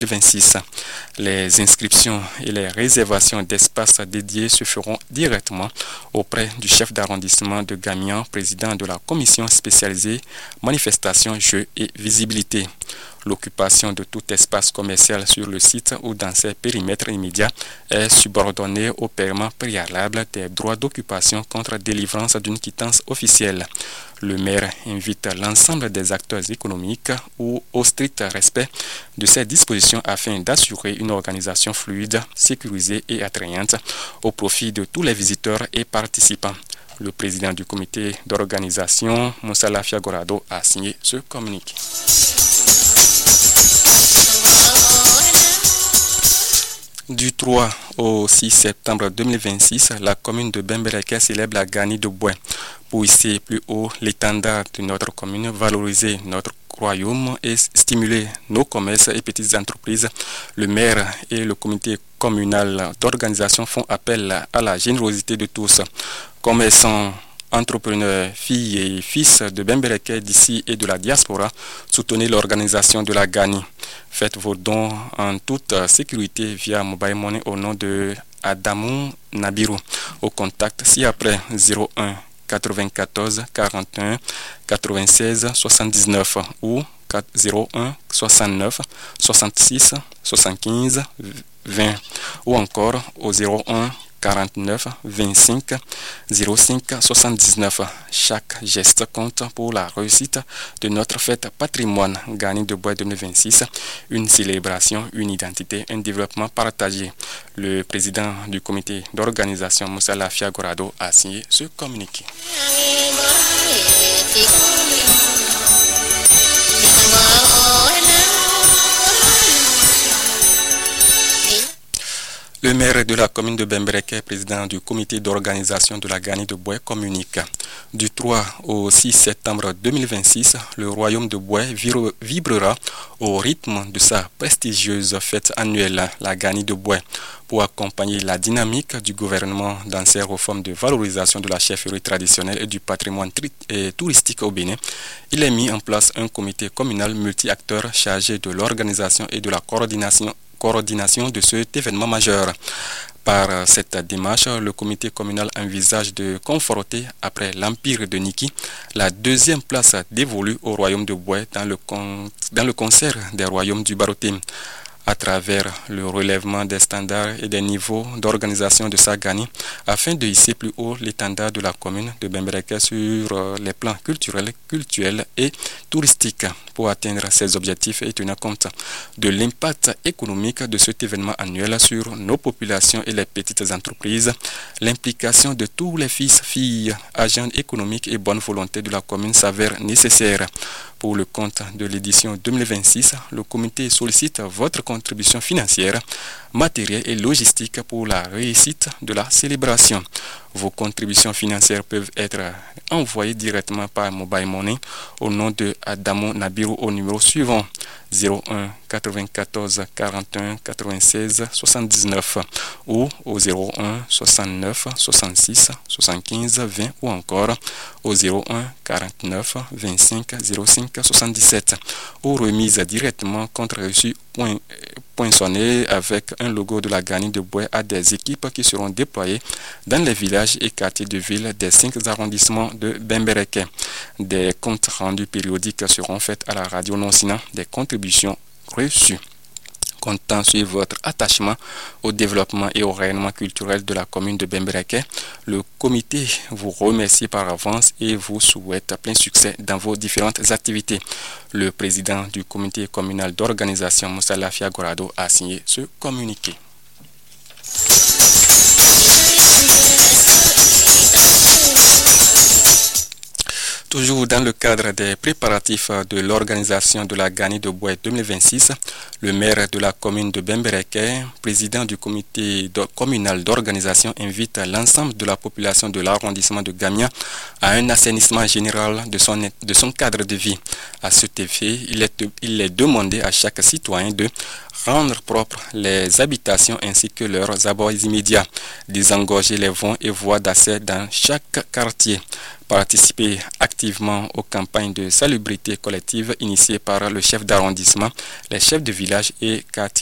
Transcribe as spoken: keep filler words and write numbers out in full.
vingt-six. Les inscriptions et les réservations d'espaces dédiés se feront directement auprès du chef d'arrondissement de Gamian, président de la commission spécialisée manifestation, jeux et visibilité. L'occupation de tout espace commercial sur le site ou dans ses périmètres immédiats est subordonnée au paiement préalable des droits d'occupation contre délivrance d'une quittance officielle. Le maire invite l'ensemble des acteurs économiques ou au strict respect de ces dispositions afin d'assurer une organisation fluide, sécurisée et attrayante au profit de tous les visiteurs et participants. Le président du comité d'organisation, Moussa Lafia Gorado, a signé ce communiqué. Du trois au six septembre deux mille vingt-six, la commune de Bembereke célèbre la Gani de Boué. Pour hisser plus haut l'étendard de notre commune, valoriser notre royaume et stimuler nos commerces et petites entreprises, le maire et le comité communal d'organisation font appel à la générosité de tous. Commerçants, entrepreneurs, filles et fils de Bembereke d'ici et de la diaspora, soutenez l'organisation de la Gani. Faites vos dons en toute sécurité via mobile money au nom de Adamou Nabiru. Au contact ci-après zéro un quatre-vingt-quatorze quarante-et-un quatre-vingt-seize soixante-dix-neuf ou zéro un soixante-neuf soixante-six soixante-quinze vingt ou encore au zéro un quarante-neuf vingt-cinq zéro cinq soixante-dix-neuf. Chaque geste compte pour la réussite de notre fête patrimoine Gani de Boué deux mille vingt-six, une célébration, une identité, un développement partagé. Le président du comité d'organisation, Moussa Lafia Gorado, a signé ce communiqué. Le maire de la commune de Bembereke, président du comité d'organisation de la Gani de Boué, communique. Du trois au six septembre deux mille vingt-six, le royaume de Boué vibrera au rythme de sa prestigieuse fête annuelle, la Gani de Boué. Pour accompagner la dynamique du gouvernement dans ses réformes de valorisation de la chefferie traditionnelle et du patrimoine touristique au Bénin, il est mis en place un comité communal multi-acteurs chargé de l'organisation et de la coordination coordination de cet événement majeur. Par cette démarche, le comité communal envisage de conforter, après l'empire de Niki, la deuxième place dévolue au royaume de Boué dans le, con dans le concert des royaumes du Baroté. À travers le relèvement des standards et des niveaux d'organisation de sa Gani, afin de hisser plus haut l'étendard de la commune de Bembereke sur les plans culturels, cultuels et touristiques. Pour atteindre ces objectifs et tenir compte de l'impact économique de cet événement annuel sur nos populations et les petites entreprises, l'implication de tous les fils, filles, agents économiques et bonne volonté de la commune s'avère nécessaire. Pour le compte de l'édition deux mille vingt-six, le comité sollicite votre contribution financière, matérielle et logistique pour la réussite de la célébration. Vos contributions financières peuvent être envoyées directement par mobile money au nom de Adamo Nabiru au numéro suivant zéro un quatre-vingt-quatorze quarante-et-un quatre-vingt-seize soixante-dix-neuf ou au zéro un soixante-neuf soixante-six soixante-quinze vingt ou encore au zéro un quarante-neuf vingt-cinq zéro cinq soixante-dix-sept ou remise directement contre reçu point, poinçonné avec un logo de la Gani de Boué à des équipes qui seront déployées dans les villages et quartiers de ville des cinq arrondissements de Bembereke. Des comptes rendus périodiques seront faits à la radio non-sina des contributions reçues. Comptant sur votre attachement au développement et au rayonnement culturel de la commune de Bembereke, le comité vous remercie par avance et vous souhaite plein succès dans vos différentes activités. Le président du comité communal d'organisation, Moussa Lafia Gorado, a signé ce communiqué. Toujours dans le cadre des préparatifs de l'organisation de la Gani de Boué deux mille vingt-six, le maire de la commune de Bembereke, président du comité communal d'organisation, invite l'ensemble de la population de l'arrondissement de Gamia à un assainissement général de son, de son cadre de vie. À cet effet, il est, il est demandé à chaque citoyen de rendre propres les habitations ainsi que leurs abords immédiats, désengorger les vents et voies d'accès dans chaque quartier, participer activement activement aux campagnes de salubrité collective initiées par le chef d'arrondissement, les chefs de village et quartier.